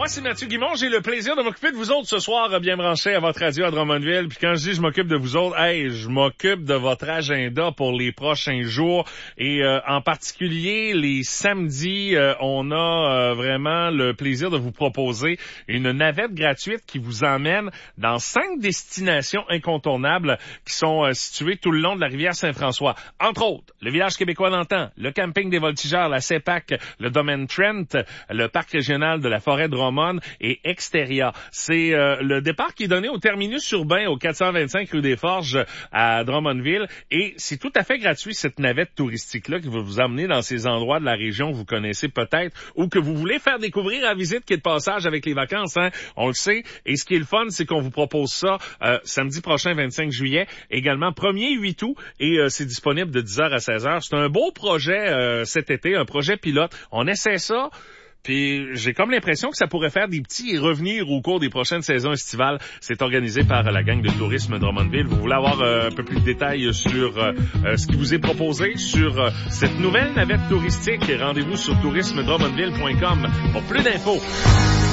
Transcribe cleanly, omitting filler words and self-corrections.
c'est Mathieu Guimond. J'ai le plaisir de m'occuper de vous autres ce soir, bien branchés à votre radio à Drummondville. Puis quand je dis je m'occupe de vous autres, je m'occupe de votre agenda pour les prochains jours. Et en particulier, les samedis, on a vraiment le plaisir de vous proposer une navette gratuite qui vous emmène dans 5 destinations incontournables qui sont situées tout le long de la rivière Saint-François. Entre autres, le village québécois d'antan, le camping des Voltigeurs, la CEPAC, le domaine Trent, le parc régional de la forêt de Drummond et Exteria. C'est le départ qui est donné au terminus urbain au 425 rue des Forges à Drummondville et c'est tout à fait gratuit cette navette touristique-là qui va vous emmener dans ces endroits de la région que vous connaissez peut-être ou que vous voulez faire découvrir à visite qui est de passage avec les vacances, hein. On le sait. Et ce qui est le fun, c'est qu'on vous propose ça samedi prochain, 25 juillet, également 1er 8 août et c'est disponible de 10h à 16h. C'est un beau projet cet été, un projet pilote. On essaie ça. Puis j'ai comme l'impression que ça pourrait faire des petits revenir au cours des prochaines saisons estivales. C'est organisé par la gang de tourisme Drummondville. Vous voulez avoir un peu plus de détails sur ce qui vous est proposé sur cette nouvelle navette touristique? Rendez-vous sur tourismedrummondville.com pour plus d'infos.